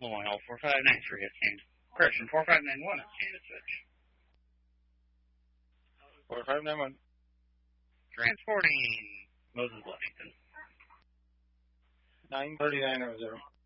Loyal 4593 at Kane. Correction, 4591 at Kane Switch. 4591. Transporting Moses Bluffington. 93900.